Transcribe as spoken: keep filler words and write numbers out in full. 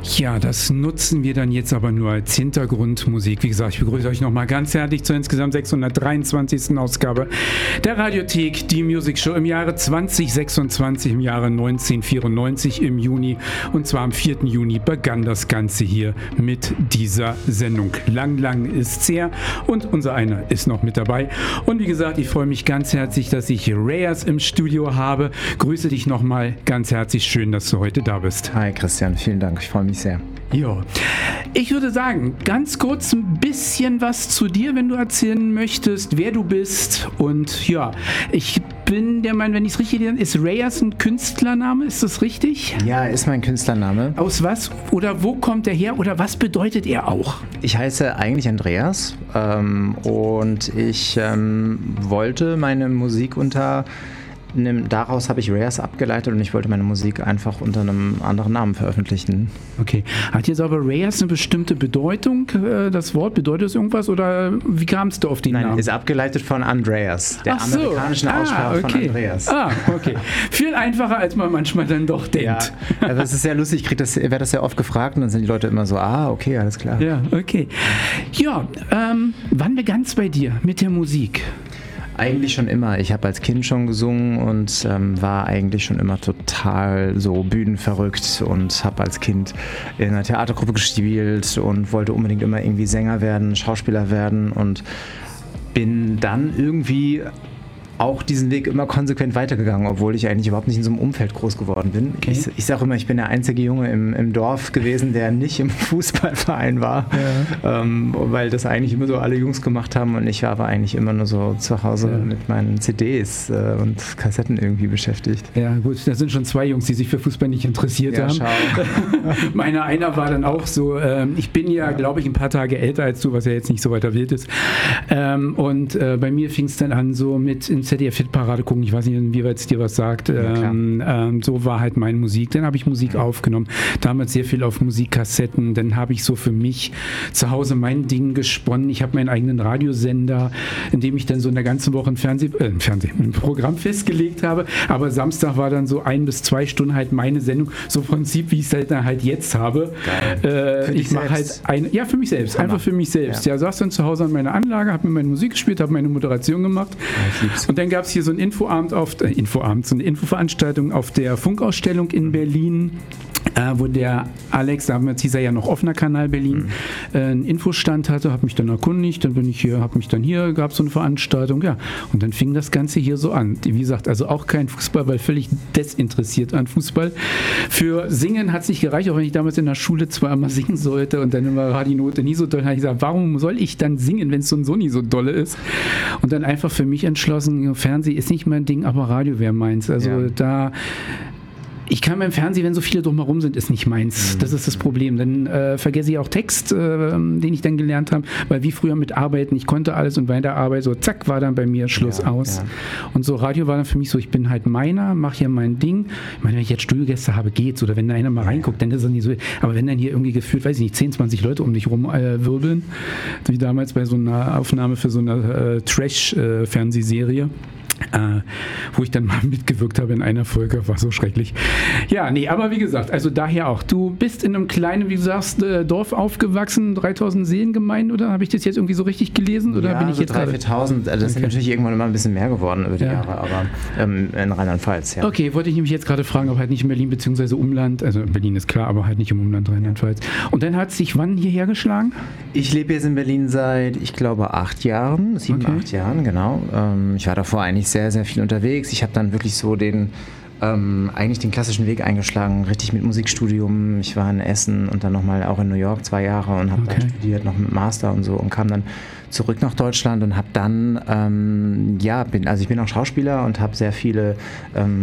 Ja, das nutzen wir dann jetzt aber nur als Hintergrundmusik. Wie gesagt, ich begrüße euch nochmal ganz herzlich zur insgesamt sechshundertdreiundzwanzigsten Ausgabe der Radiothek, die Music Show im Jahre zwanzig sechsundzwanzig, im Jahre neunzehnhundertvierundneunzig im Juni. Und zwar am vierten Juni begann das Ganze hier mit dieser Sendung. Lang, lang ist's her und unser einer ist noch mit dabei. Und wie gesagt, ich freue mich ganz herzlich, dass ich Reyes im Studio habe. Grüße dich nochmal ganz herzlich. Schön, dass du heute da bist. Hi Christian, vielen Dank. Ich freue mich sehr. Jo. Ich würde sagen, ganz kurz ein bisschen was zu dir, wenn du erzählen möchtest, wer du bist. Und ja, ich bin der Meinung, wenn ich es richtig lese, ist Reyes ein Künstlername, ist das richtig? Ja, ist mein Künstlername. Aus was oder wo kommt er her oder was bedeutet er auch? Ich heiße eigentlich Andreas ähm, und ich ähm, wollte meine Musik unter... Daraus habe ich Reyes abgeleitet und ich wollte meine Musik einfach unter einem anderen Namen veröffentlichen. Okay. Hat jetzt aber Reyes eine bestimmte Bedeutung? Das Wort, bedeutet es irgendwas oder wie kamst du auf den Nein, Namen? Nein, ist abgeleitet von Andreas, der Ach so. amerikanischen Aussprache ah, okay. von Andreas. Ah, okay. Viel einfacher, als man manchmal dann doch denkt. Ja, das ist sehr lustig. Ich das, werde das sehr oft gefragt und dann sind die Leute immer so, ah, okay, alles klar. Ja, okay. Ja, ähm, wann begann es bei dir mit der Musik? Eigentlich schon immer. Ich habe als Kind schon gesungen und ähm, war eigentlich schon immer total so bühnenverrückt und habe als Kind in einer Theatergruppe gespielt und wollte unbedingt immer irgendwie Sänger werden, Schauspieler werden und bin dann irgendwie auch diesen Weg immer konsequent weitergegangen, obwohl ich eigentlich überhaupt nicht in so einem Umfeld groß geworden bin. Okay. Ich, ich sage immer, ich bin der einzige Junge im, im Dorf gewesen, der nicht im Fußballverein war, ja. ähm, weil das eigentlich immer so alle Jungs gemacht haben und ich war aber eigentlich immer nur so zu Hause ja. mit meinen C Ds äh, und Kassetten irgendwie beschäftigt. Ja gut, da sind schon zwei Jungs, die sich für Fußball nicht interessiert ja, haben. Meiner einer war dann auch so, ähm, ich bin ja, glaube ich, ein paar Tage älter als du, was ja jetzt nicht so weiter wild ist. Ähm, und äh, bei mir fing es dann an so mit in Z D F-Hitparade gucken, ich weiß nicht, inwieweit es dir was sagt. Ja, ähm, ähm, so war halt meine Musik. Dann habe ich Musik ja. aufgenommen. Damals sehr viel auf Musikkassetten. Dann habe ich so für mich zu Hause mein Ding gesponnen. Ich habe meinen eigenen Radiosender, in dem ich dann so in der ganzen Woche ein Fernseh, äh, ein Fernseh, ein Programm festgelegt habe. Aber Samstag war dann so ein bis zwei Stunden halt meine Sendung. So im Prinzip, wie ich es halt, halt jetzt habe. Äh, ich mache halt ein, ja, für mich selbst. Hammer. Einfach für mich selbst. Ja, ja saß dann zu Hause an meiner Anlage, habe mir meine Musik gespielt, habe meine Moderation gemacht. Ja, und dann gab es hier so ein Infoabend auf, äh, Infoabend, so eine Infoveranstaltung auf der Funkausstellung in Berlin, äh, wo der Alex, damals hieß er ja noch offener Kanal Berlin, mhm. äh, einen Infostand hatte, habe mich dann erkundigt, dann bin ich hier, habe mich dann hier, gab es so eine Veranstaltung, ja, und dann fing das Ganze hier so an. Wie gesagt, also auch kein Fußball, weil völlig desinteressiert an Fußball. Für Singen hat es nicht gereicht, auch wenn ich damals in der Schule zwar immer singen sollte und dann war die Note nie so doll, habe ich gesagt, warum soll ich dann singen, wenn es so ein Sony so dolle ist? Und dann einfach für mich entschlossen, Fernsehen ist nicht mein Ding, aber Radio wäre meins. Also ja. da... Ich kann beim Fernsehen, wenn so viele drumherum sind, ist nicht meins. Mhm. Das ist das Problem. Dann äh, vergesse ich auch Text, äh, den ich dann gelernt habe, weil wie früher mit Arbeiten, ich konnte alles und bei der Arbeit so zack, war dann bei mir Schluss ja, aus. Ja. Und so Radio war dann für mich so, ich bin halt meiner, mache hier mein Ding. Ich meine, wenn ich jetzt Studiogäste habe, geht's. Oder wenn da einer mal reinguckt, dann ist es nicht so. Aber wenn dann hier irgendwie gefühlt, weiß ich nicht, zehn, zwanzig Leute um dich rum äh, wirbeln, wie damals bei so einer Aufnahme für so eine äh, Trash-Fernsehserie, Äh, wo ich dann mal mitgewirkt habe in einer Folge, war so schrecklich. Ja, nee, aber wie gesagt, also daher auch. Du bist in einem kleinen, wie du sagst, äh, Dorf aufgewachsen, dreitausend Seelengemeinden, oder habe ich das jetzt irgendwie so richtig gelesen? Oder ja, bin ich so jetzt dreitausend, viertausend. Also das okay. ist natürlich irgendwann immer ein bisschen mehr geworden über die ja. Jahre, aber ähm, in Rheinland-Pfalz, ja. Okay, wollte ich nämlich jetzt gerade fragen, ob halt nicht in Berlin bzw. Umland, also Berlin ist klar, aber halt nicht im Umland Rheinland-Pfalz. Und dann hat es sich wann hierher geschlagen? Ich lebe jetzt in Berlin seit, ich glaube, acht Jahren, sieben, okay. acht Jahren, genau. Ähm, ich war davor eigentlich sehr, sehr viel unterwegs. Ich habe dann wirklich so den, ähm, eigentlich den klassischen Weg eingeschlagen, richtig mit Musikstudium. Ich war in Essen und dann nochmal auch in New York zwei Jahre und habe okay. dann studiert, noch mit Master und so und kam dann zurück nach Deutschland und habe dann, ähm, ja, bin, also ich bin auch Schauspieler und habe sehr viele ähm,